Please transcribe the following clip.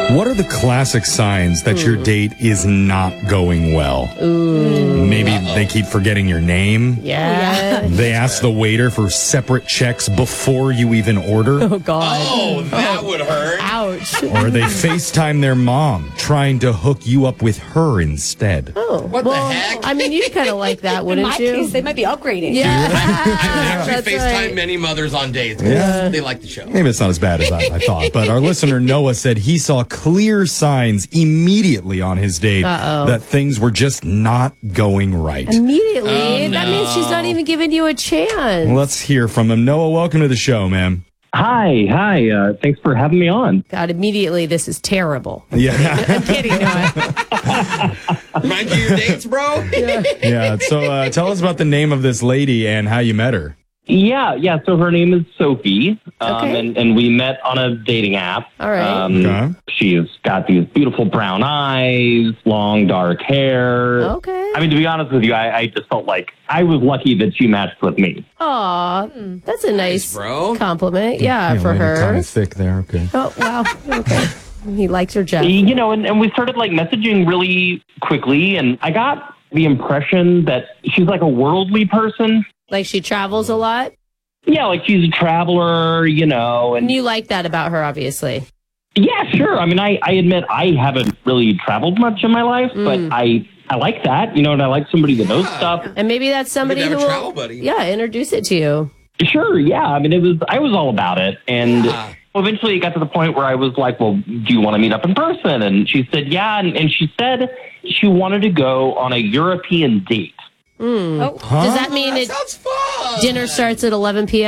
What are the classic signs that your date is not going well? Maybe they keep forgetting your name. Yeah. They ask the waiter for separate checks before you even order. Oh, God. Oh, that would hurt. Ouch. Or they FaceTime their mom, trying to hook you up with her instead. Oh, What the heck? I mean, you'd kind of like that, In wouldn't my you? case, they might be upgrading. Yeah. I actually That's FaceTime right. many mothers on dates. Yeah. They like the show. Maybe it's not as bad as I thought, but our listener Noah said he saw clear signs immediately on his date that things were just not going right. Immediately. Oh, That means she's not even giving you a chance. Let's hear from him. Noah, welcome to the show, man. Hi. Thanks for having me on. God, immediately, this is terrible. Yeah. I'm kidding, Noah. Remind you of your dates, bro? Yeah. So tell us about the name of this lady and how you met her. Yeah. So her name is Sophie, Okay. and we met on a dating app. All right. Okay. She's got these beautiful brown eyes, long dark hair. Okay. I mean, to be honest with you, I just felt like I was lucky that she matched with me. Aw, that's a nice bro. compliment. Yeah, for Kind her. of thick there. Okay. Oh, wow. Okay. He likes her, Jeff. You know, and we started like messaging really quickly, and I got the impression that she's like a worldly person. Like she travels a lot. Yeah, like she's a traveler, you know, And and you like that about her, obviously. yeah, sure. I mean, I admit I haven't really traveled much in my life, but I like that, you know, and I like somebody that knows stuff. And maybe that's somebody Maybe who have a will, travel buddy. yeah, introduce it to you. Sure, yeah. I mean, I was all about it, and eventually it got to the point where I was like, "Well, do you want to meet up in person?" And she said, "Yeah," and she said she wanted to go on a European date. Does that mean That sounds fun. dinner starts at 11 p.m.?